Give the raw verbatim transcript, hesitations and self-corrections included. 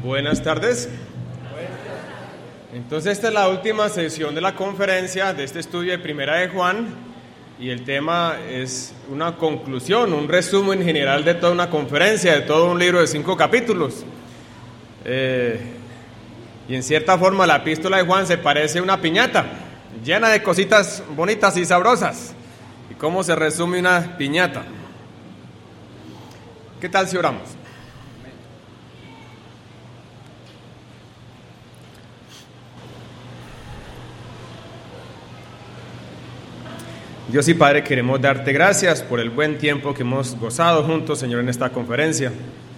Buenas tardes. Entonces esta es la última sesión de la conferencia de este estudio de Primera de Juan y el tema es una conclusión, un resumen general de toda una conferencia, de todo un libro de cinco capítulos. Eh, y en cierta forma la epístola de Juan se parece a una piñata, llena de cositas bonitas y sabrosas. ¿Y cómo se resume una piñata? ¿Qué tal si oramos? Dios y Padre, queremos darte gracias por el buen tiempo que hemos gozado juntos, Señor, en esta conferencia.